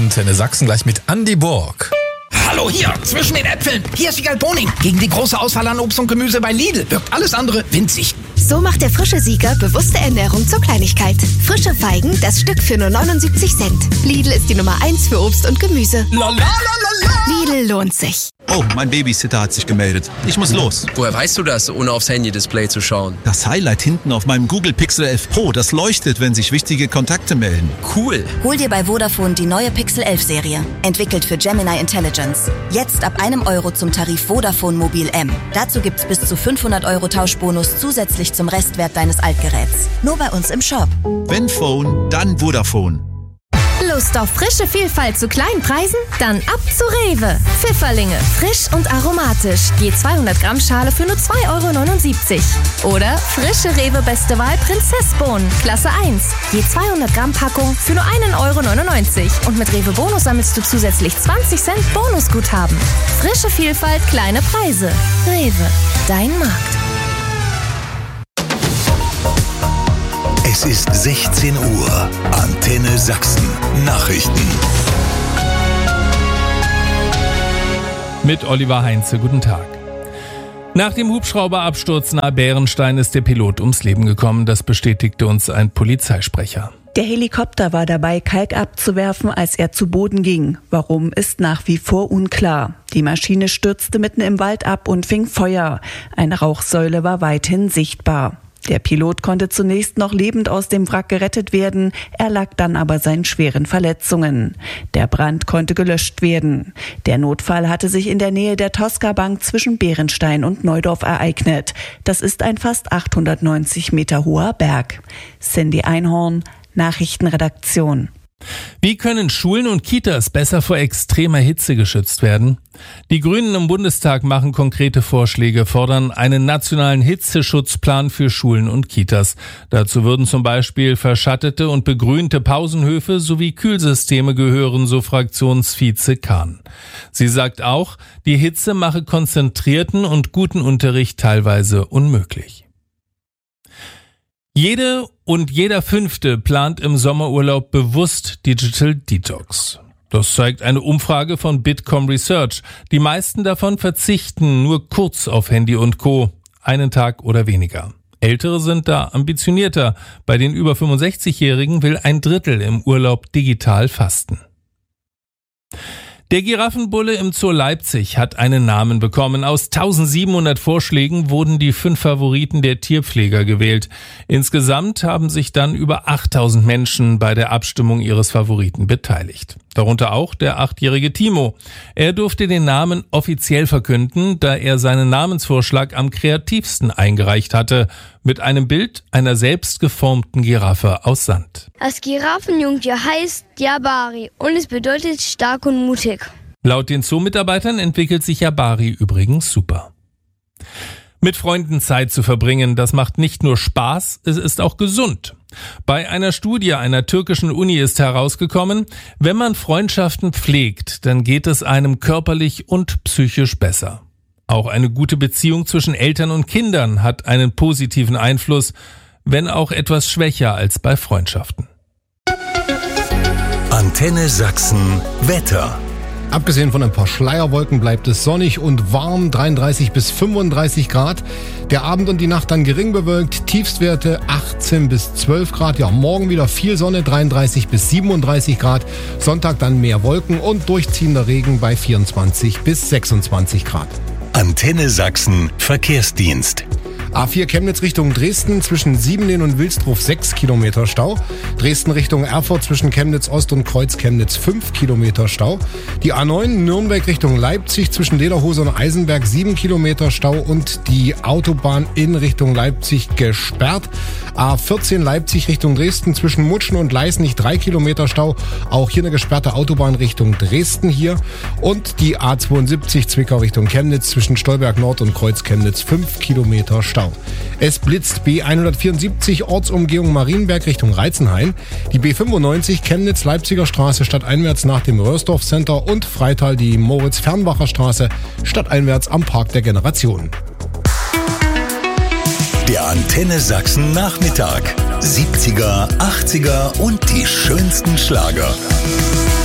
Antenne Sachsen gleich mit Andi Borg. Hallo hier, zwischen den Äpfeln. Hier ist Wiegald Boning. Gegen die große Auswahl an Obst und Gemüse bei Lidl wirkt alles andere winzig. So macht der frische Sieger bewusste Ernährung zur Kleinigkeit. Frische Feigen, das Stück für nur 79 Cent. Lidl ist die Nummer 1 für Obst und Gemüse. Lidl lohnt sich. Oh, mein Babysitter hat sich gemeldet. Ich muss los. Woher weißt du das, ohne aufs Handy-Display zu schauen? Das Highlight hinten auf meinem Google Pixel 11 Pro, das leuchtet, wenn sich wichtige Kontakte melden. Cool. Hol dir bei Vodafone die neue Pixel 11 Serie. Entwickelt für Gemini Intelligence. Jetzt ab €1 zum Tarif Vodafone Mobil M. Dazu gibt's bis zu 500 € Tauschbonus zusätzlich zum Restwert deines Altgeräts. Nur bei uns im Shop. Wenn Phone, dann Vodafone. Lust auf frische Vielfalt zu kleinen Preisen? Dann ab zu Rewe. Pfifferlinge, frisch und aromatisch. Je 200 Gramm Schale für nur 2,79 €. Oder frische Rewe Beste Wahl Prinzessbohnen, Klasse 1. Je 200 Gramm Packung für nur 1,99 €. Und mit Rewe Bonus sammelst du zusätzlich 20 Cent Bonusguthaben. Frische Vielfalt, kleine Preise. Rewe, dein Markt. Es ist 16 Uhr. Antenne Sachsen. Nachrichten. Mit Oliver Heinze. Guten Tag. Nach dem Hubschrauberabsturz nahe Bärenstein ist der Pilot ums Leben gekommen. Das bestätigte uns ein Polizeisprecher. Der Helikopter war dabei, Kalk abzuwerfen, als er zu Boden ging. Warum, ist nach wie vor unklar. Die Maschine stürzte mitten im Wald ab und fing Feuer. Eine Rauchsäule war weithin sichtbar. Der Pilot konnte zunächst noch lebend aus dem Wrack gerettet werden, erlag dann aber seinen schweren Verletzungen. Der Brand konnte gelöscht werden. Der Notfall hatte sich in der Nähe der Tosca-Bank zwischen Bärenstein und Neudorf ereignet. Das ist ein fast 890 Meter hoher Berg. Cindy Einhorn, Nachrichtenredaktion. Wie können Schulen und Kitas besser vor extremer Hitze geschützt werden? Die Grünen im Bundestag machen konkrete Vorschläge, fordern einen nationalen Hitzeschutzplan für Schulen und Kitas. Dazu würden zum Beispiel verschattete und begrünte Pausenhöfe sowie Kühlsysteme gehören, so Fraktionsvize Kahn. Sie sagt auch, die Hitze mache konzentrierten und guten Unterricht teilweise unmöglich. Jede und jeder Fünfte plant im Sommerurlaub bewusst Digital Detox. Das zeigt eine Umfrage von Bitkom Research. Die meisten davon verzichten nur kurz auf Handy und Co., einen Tag oder weniger. Ältere sind da ambitionierter. Bei den über 65-Jährigen will 1/3 im Urlaub digital fasten. Der Giraffenbulle im Zoo Leipzig hat einen Namen bekommen. Aus 1700 Vorschlägen wurden die 5 Favoriten der Tierpfleger gewählt. Insgesamt haben sich dann über 8000 Menschen bei der Abstimmung ihres Favoriten beteiligt. Darunter auch der 8-jährige Timo. Er durfte den Namen offiziell verkünden, da er seinen Namensvorschlag am kreativsten eingereicht hatte. Mit einem Bild einer selbst geformten Giraffe aus Sand. Das Giraffenjungtier heißt Jabari und es bedeutet stark und mutig. Laut den Zoo-Mitarbeitern entwickelt sich Jabari übrigens super. Mit Freunden Zeit zu verbringen, das macht nicht nur Spaß, es ist auch gesund. Bei einer Studie einer türkischen Uni ist herausgekommen, wenn man Freundschaften pflegt, dann geht es einem körperlich und psychisch besser. Auch eine gute Beziehung zwischen Eltern und Kindern hat einen positiven Einfluss, wenn auch etwas schwächer als bei Freundschaften. Antenne Sachsen Wetter. Abgesehen von ein paar Schleierwolken bleibt es sonnig und warm, 33 bis 35 Grad. Der Abend und die Nacht dann gering bewölkt, Tiefstwerte 18 bis 12 Grad. Ja, morgen wieder viel Sonne, 33 bis 37 Grad. Sonntag dann mehr Wolken und durchziehender Regen bei 24 bis 26 Grad. Antenne Sachsen Verkehrsdienst. A4 Chemnitz Richtung Dresden, zwischen Siebenlehn und Wilsdruf 6 Kilometer Stau. Dresden Richtung Erfurt zwischen Chemnitz Ost und Kreuz Chemnitz 5 Kilometer Stau. Die A9 Nürnberg Richtung Leipzig zwischen Lederhose und Eisenberg 7 Kilometer Stau und die Autobahn in Richtung Leipzig gesperrt. A14 Leipzig Richtung Dresden zwischen Mutschen und Leisnig 3 Kilometer Stau. Auch hier eine gesperrte Autobahn Richtung Dresden hier. Und die A72 Zwickau Richtung Chemnitz zwischen Stolberg Nord und Kreuz Chemnitz 5 Kilometer Stau. Es blitzt B174 Ortsumgehung Marienberg Richtung Reizenhain, die B95 Chemnitz-Leipziger Straße stadteinwärts nach dem Röhrsdorf Center und Freital die Moritz-Fernbacher Straße stadteinwärts am Park der Generationen. Der Antenne Sachsen Nachmittag. 70er, 80er und die schönsten Schlager.